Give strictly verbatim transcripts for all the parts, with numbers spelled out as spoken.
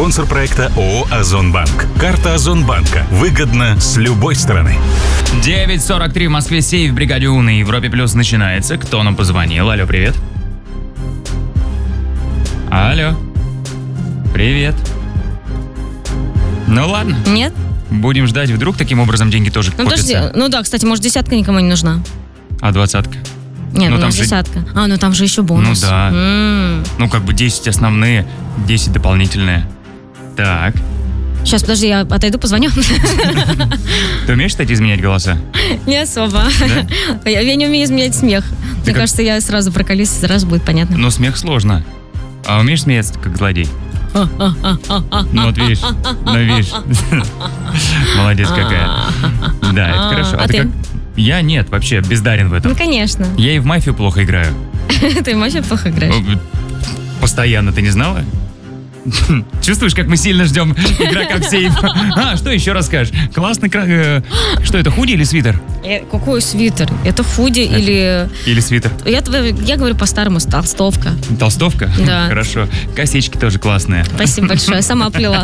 Спонсор проекта ООО «Озонбанк». Карта Озонбанка. Выгодно с любой стороны. девять сорок три в Москве, сейф в бригаде У на Европе Плюс начинается. Кто нам позвонил? Алло, привет. Алло. Привет. Ну ладно. Нет? Будем ждать, вдруг таким образом деньги тоже Ну копятся. подожди, ну да, кстати, может, десятка никому не нужна. А двадцатка? Нет, Ну, ну, там там же- десятка. А, ну там же еще бонус. Ну да. М. Ну, как бы десять основные, десять дополнительные. Так. Сейчас, подожди, я отойду, позвоню. Ты умеешь, кстати, изменять голоса? Не особо. Я я не умею изменять смех. Мне как- кажется, я сразу проколюсь, сразу будет понятно. Но смех сложно. А умеешь смеяться, как злодей? Ну вот видишь, ну видишь. Молодец какая. Да, это хорошо. А ты? как? Я нет, вообще бездарен в этом. Ну, конечно. Я и в мафию плохо играю. Ты вообще плохо играешь. Постоянно, ты не знала? Чувствуешь, как мы сильно ждем игрока в сейф? А, что еще расскажешь? Классный... кра- э, Что это, худи или свитер? Э, Какой свитер? Это худи или... Или свитер? Я, тв- я говорю по-старому, толстовка. Толстовка? Да. Хорошо. Косички тоже классные. Спасибо большое, сама плела.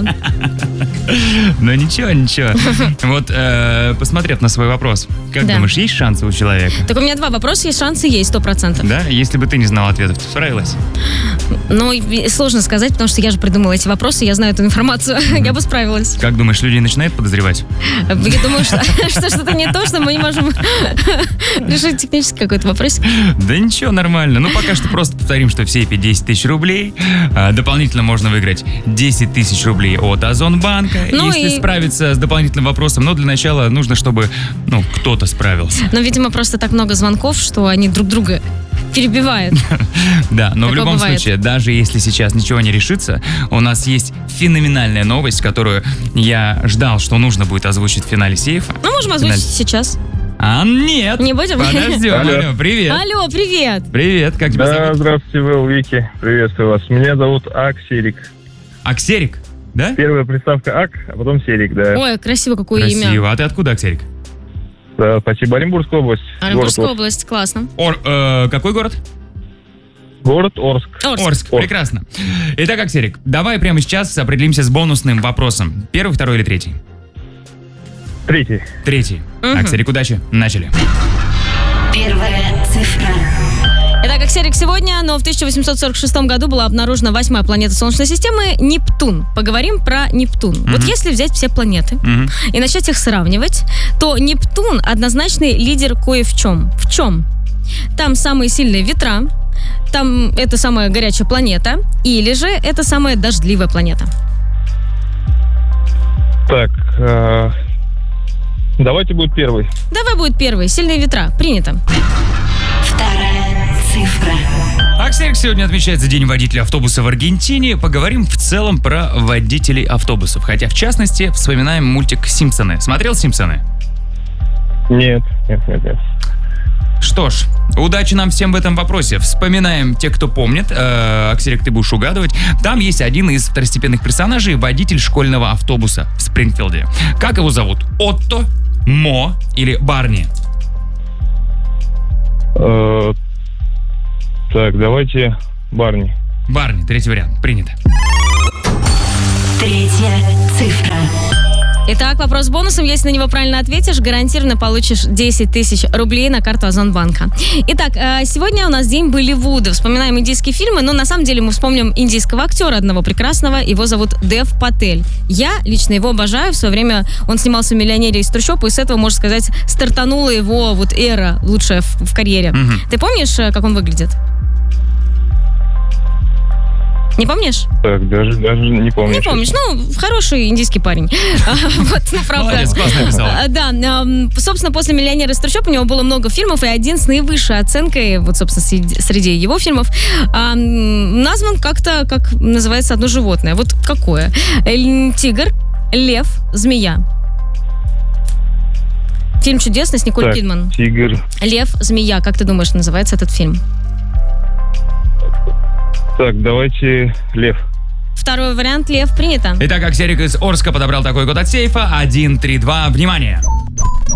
Но ничего, ничего. Вот, э, посмотрев на свой вопрос, как Да. думаешь, есть шансы у человека? Так у меня два вопроса, есть шансы, есть, сто процентов. Да? Если бы ты не знал ответов, ты справилась? Но и- сложно сказать, потому что я же придумала эти вопросы, я знаю эту информацию, я бы справилась. Как думаешь, люди начинают подозревать? Я думаю, что, что что-то не то, что мы не можем решить технический какой-то вопрос. Да ничего, нормально. Ну, пока что просто повторим, что в сейфе десять тысяч рублей. А, дополнительно можно выиграть десять тысяч рублей от Озонбанка, Ну если и- справиться с дополнительным вопросом. Но для начала нужно, чтобы, ну, кто-то справился. Но, видимо, просто так много звонков, что они друг друга перебивают. Да, но в Такое любом бывает. случае, даже если сейчас ничего не решится, у нас есть феноменальная новость, которую я ждал, что нужно будет озвучить в финале сейфа. Ну, можем озвучить Финале. сейчас. А нет! Не будем? Подождем. Алло. Алло, привет. Алло, привет. Привет, как тебя Да, зовут? здравствуйте, Вэл, Вики. Приветствую вас. Меня зовут Аксерик. Аксерик, да? Первая приставка Ак, а потом Серик, да. Ой, красиво, какое Красиво. имя. А ты откуда, Аксерик? Да, спасибо. Оренбургская область. Оренбургская Город область, классно. Ор, э, какой город? Орск. Город Орск. Орск. Орск. Орск. Прекрасно. Итак, Аксерик, давай прямо сейчас определимся с бонусным вопросом. Первый, второй или третий? Третий. Третий. Мгм. Аксерик, удачи. Начали. Первая цифра. Итак, Аксерик, сегодня, но в тысяча восемьсот сорок шестом году была обнаружена восьмая планета Солнечной системы — Нептун. Поговорим про Нептун. Вот если взять все планеты Мгм. и начать их сравнивать, то Нептун однозначный лидер кое в чем. В чем? Там самые сильные ветра, там это самая горячая планета, или же это самая дождливая планета. Так, э, давайте будет первый. Давай будет первый. Сильные ветра. Принято. Вторая цифра. Аксерик, сегодня отмечается День водителя автобуса в Аргентине. Поговорим в целом про водителей автобусов. Хотя, в частности, вспоминаем мультик «Симпсоны». Смотрел «Симпсоны»? Нет, нет, нет, нет. Что ж, удачи нам всем в этом вопросе. Вспоминаем те, кто помнит. Э, Аксерик, ты будешь угадывать. Там есть один из второстепенных персонажей, водитель школьного автобуса в Спрингфилде. Как его зовут? Отто, Мо или Барни? Э, так, давайте Барни. Барни, третий вариант. Принято. Третья цифра. Итак, вопрос с бонусом. Если на него правильно ответишь, гарантированно получишь десять тысяч рублей на карту Озонбанка. Итак, э, сегодня у нас день Болливуда. Вспоминаем индийские фильмы, но на самом деле мы вспомним индийского актера одного прекрасного. Его зовут Дев Патель. Я лично его обожаю. В свое время он снимался в «Миллионере из трущоб», и с этого, можно сказать, стартанула его вот эра лучшая в, в карьере. Мгм. Ты помнишь, э, как он выглядит? Не помнишь? Так, даже, даже не помню. Не помнишь, ну, хороший индийский парень. А, Вот, ну, правда. Молодец, классно написала. А, Да, ам, собственно, после «Миллионера из трущоб» у него было много фильмов, и один с наивысшей оценкой, вот, собственно, среди, среди его фильмов, ам, назван как-то, как называется одно животное. Вот какое? Эль- Тигр, лев, змея. Фильм чудесный с Николь Так, Кидман. Тигр. Лев, змея. Как ты думаешь, называется этот фильм? Так, давайте Лев. Второй вариант — лев. Принято. Итак, Аксерик из Орска подобрал такой код от сейфа. один, три, два. Внимание!